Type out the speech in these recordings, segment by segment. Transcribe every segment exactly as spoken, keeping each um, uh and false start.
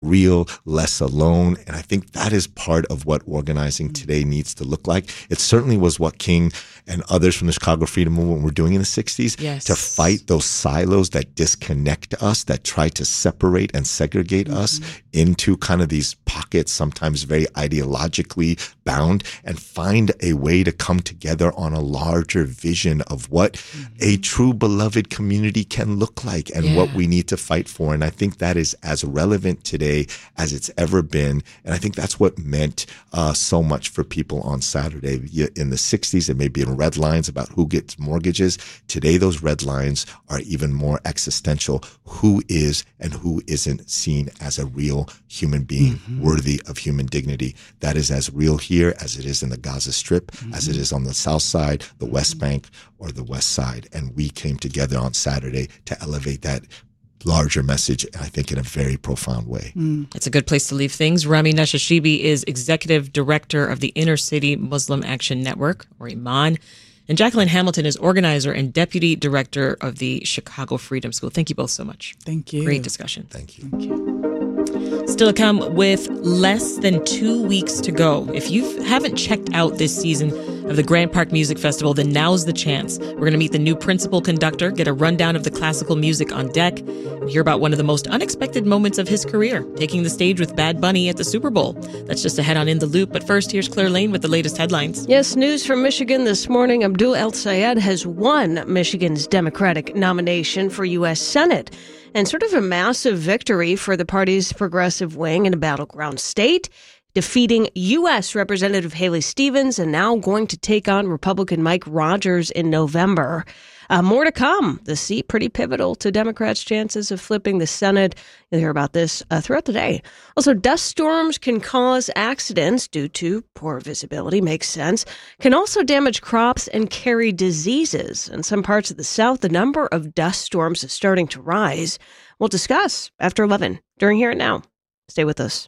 real, less alone. And I think that is part of what organizing today needs to look like. It certainly was what King and others from the Chicago Freedom Movement were doing in the sixties, yes. to fight those silos that disconnect us, that try to separate and segregate mm-hmm. us into kind of these pockets, sometimes very ideologically bound, and find a way to come together on a larger vision of what mm-hmm. a true beloved community can look like and yeah. what we need to fight for. And I think that is as relevant today as it's ever been. And I think that's what meant uh, so much for people on Saturday. In the sixties, it may be in red lines about who gets mortgages. Today, those red lines are even more existential. Who is and who isn't seen as a real human being mm-hmm. worthy of human dignity? That is as real here as it is in the Gaza Strip, mm-hmm. as it is on the South Side, the West Bank, or the West Side. And we came together on Saturday to elevate that larger message, I think, in a very profound way. Mm. It's a good place to leave things. Rami Nashashibi is Executive Director of the Inner City Muslim Action Network, or IMAN. And Jacqueline Hamilton is Organizer and Deputy Director of the Chicago Freedom School. Thank you both so much. Thank you. Great discussion. Thank you. Thank you. Still to come, with less than two weeks to go. If you haven't checked out this season of the Grant Park Music Festival, then now's the chance. We're going to meet the new principal conductor, get a rundown of the classical music on deck, and hear about one of the most unexpected moments of his career, taking the stage with Bad Bunny at the Super Bowl. That's just ahead on In the Loop. But first, here's Claire Lane with the latest headlines. Yes, news from Michigan this morning. Abdul El-Sayed has won Michigan's Democratic nomination for U S Senate. And sort of a massive victory for the party's progressive wing in a battleground state, defeating U S Representative Haley Stevens and now going to take on Republican Mike Rogers in November. Uh, more to come. The seat pretty pivotal to Democrats' chances of flipping the Senate. You'll hear about this uh, throughout the day. Also, dust storms can cause accidents due to poor visibility. Makes sense. Can also damage crops and carry diseases. In some parts of the South, the number of dust storms is starting to rise. We'll discuss after eleven during Here and Now. Stay with us.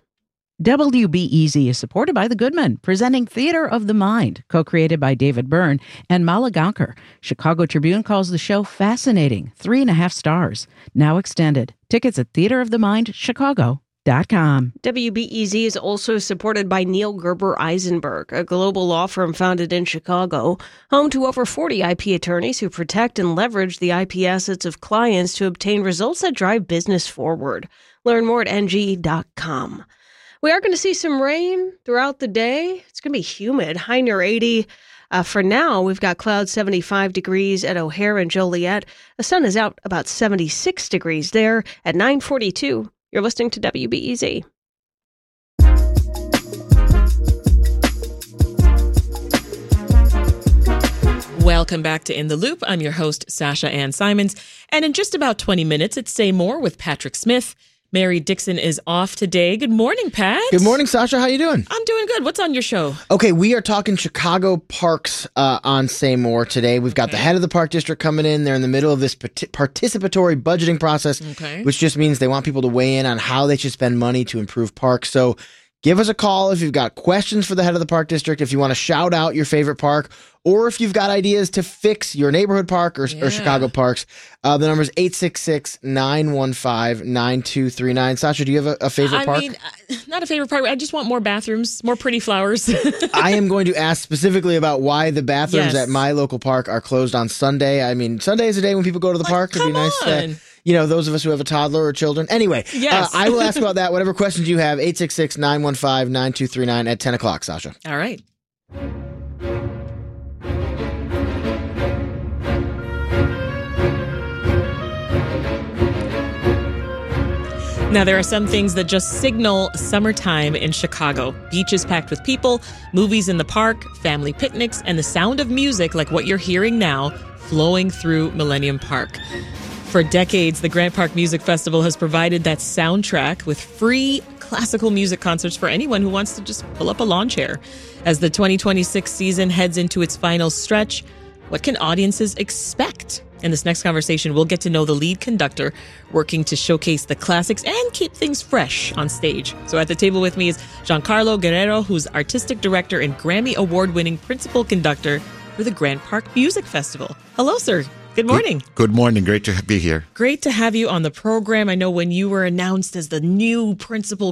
W B E Z is supported by The Goodman, presenting Theater of the Mind, co-created by David Byrne and Mala Gankar. Chicago Tribune calls the show fascinating, three and a half stars. Now extended. Tickets at theater of the mind chicago dot com. W B E Z is also supported by Neil Gerber Eisenberg, a global law firm founded in Chicago, home to over forty I P attorneys who protect and leverage the I P assets of clients to obtain results that drive business forward. Learn more at N G dot com. We are going to see some rain throughout the day. It's going to be humid, high near eighty. Uh, for now, we've got clouds seventy-five degrees at O'Hare and Joliet. The sun is out about seventy-six degrees there at nine forty-two. You're listening to W B E Z. Welcome back to In the Loop. I'm your host, Sasha Ann Simons. And in just about twenty minutes, it's Say More with Patrick Smith. Mary Dixon is off today. Good morning, Pat. Good morning, Sasha. How you doing? I'm doing good. What's on your show? Okay, we are talking Chicago parks uh, on Say More today. We've got okay. the head of the park district coming in. They're in the middle of this participatory budgeting process, okay. which just means they want people to weigh in on how they should spend money to improve parks. So give us a call if you've got questions for the head of the park district, if you want to shout out your favorite park, or if you've got ideas to fix your neighborhood park or, yeah. or Chicago parks. Uh, the number is eight six six, nine one five, nine two three nine. Sasha, do you have a, a favorite I park? I mean, not a favorite park. I just want more bathrooms, more pretty flowers. I am going to ask specifically about why the bathrooms yes. at my local park are closed on Sunday. I mean, Sunday is a day when people go to the like, park. It'd be nice to, you know, those of us who have a toddler or children. Anyway, yes. uh, I will ask about that. Whatever questions you have, eight six six, nine one five, nine two three nine at ten o'clock, Sasha. All right. Now, there are some things that just signal summertime in Chicago. Beaches packed with people, movies in the park, family picnics, and the sound of music like what you're hearing now flowing through Millennium Park. For decades, the Grant Park Music Festival has provided that soundtrack with free classical music concerts for anyone who wants to just pull up a lawn chair. As the twenty twenty-six season heads into its final stretch, what can audiences expect? In this next conversation, we'll get to know the lead conductor working to showcase the classics and keep things fresh on stage. So at the table with me is Giancarlo Guerrero, who's artistic director and Grammy Award-winning principal conductor for the Grant Park Music Festival. Hello, sir. Good morning. Good, good morning. Great to be here. Great to have you on the program. I know when you were announced as the new principal